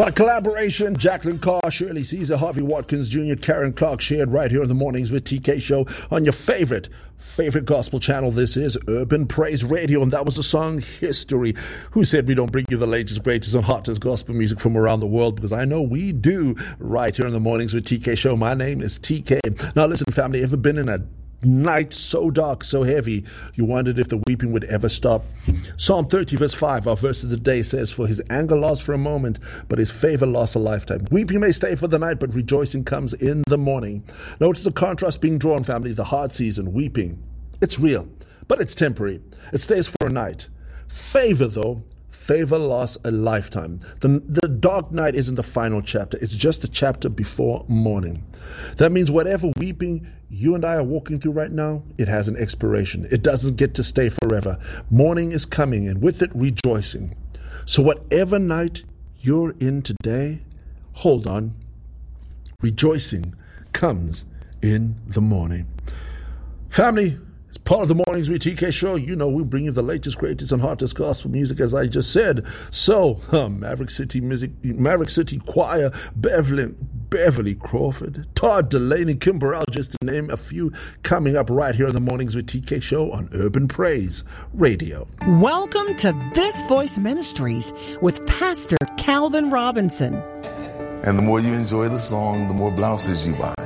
What a collaboration. Jacqueline Carr, Shirley Caesar, Harvey Watkins Jr., Karen Clark shared right here in the Mornings with TK show on your favorite gospel channel. This is Urban Praise Radio, and that was the song History. Who said we don't bring you the latest, greatest, and hottest gospel music from around the world? Because I know we do right here in the Mornings with TK show. My name is TK. Now listen, family, ever been in a night so dark, so heavy, you wondered if the weeping would ever stop? Psalm 30 verse 5, our verse of the day says, "For his anger lasts for a moment, but his favor lasts a lifetime. Weeping may stay for the night, but rejoicing comes in the morning." Notice the contrast being drawn, family. The hard season, weeping, it's real, but it's temporary. It stays for a night. Favor, though, favor lasts a lifetime. The dark night isn't the final chapter. It's just a chapter before morning. That means whatever weeping you and I are walking through right now, it has an expiration. It doesn't get to stay forever. Morning is coming, and with it, rejoicing. So whatever night you're in today, hold on. Rejoicing comes in the morning. Family, as part of the Mornings with TK show, you know we bring you the latest, greatest, and hottest gospel music, as I just said. So, Maverick City Choir, Beverly Crawford, Todd Delaney, Kim Burrell, just to name a few, coming up right here in the Mornings with TK show on Urban Praise Radio. Welcome to This Voice Ministries with Pastor Calvin Robinson. And the more you enjoy the song, the more blouses you buy.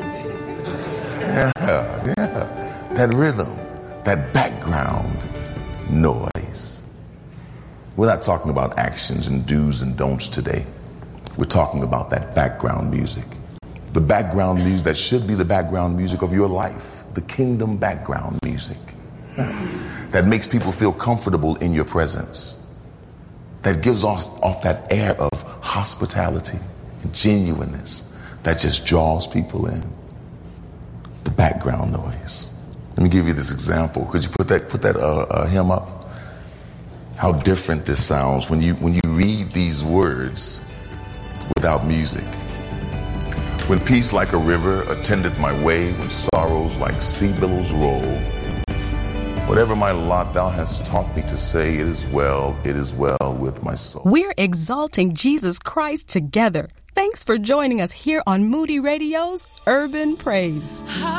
Yeah. That rhythm, that background noise. We're not talking about actions and do's and don'ts today. We're talking about that background music. The background music that should be the background music of your life. The kingdom background music. That makes people feel comfortable in your presence. That gives off that air of hospitality and genuineness that just draws people in. The background noise. Let me give you this example. Could you put that hymn up? How different this sounds when you read these words without music. When peace like a river attendeth my way, when sorrows like sea billows roll, whatever my lot thou hast taught me to say, it is well with my soul. We're exalting Jesus Christ together. Thanks for joining us here on Moody Radio's Urban Praise.